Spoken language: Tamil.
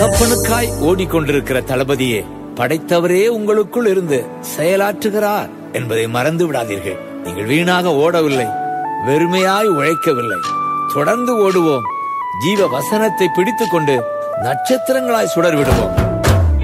தகப்பனுக்காய் ஓடிக்கொண்டிருக்கிற தளபதியே, படைத்தவரே உங்களுக்குள் இருந்து செயலாற்றுகிறார் என்பதை மறந்து விடாதீர்கள். நீங்கள் வீணாக ஓடவில்லை, வெறுமையாய் உழைக்கவில்லை. தொடர்ந்து ஓடுவோம். ஜீவ வசனத்தை பிடித்துக் கொண்டு நட்சத்திரங்களாய் சுடர் விடுவோம்.